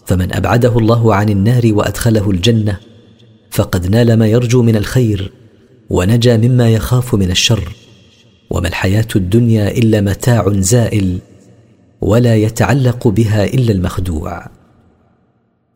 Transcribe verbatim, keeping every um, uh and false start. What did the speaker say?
فمن أبعده الله عن النار وأدخله الجنة فقد نال ما يرجو من الخير ونجا مما يخاف من الشر. وما الحياة الدنيا إلا متاع زائل ولا يتعلق بها إلا المخدوع.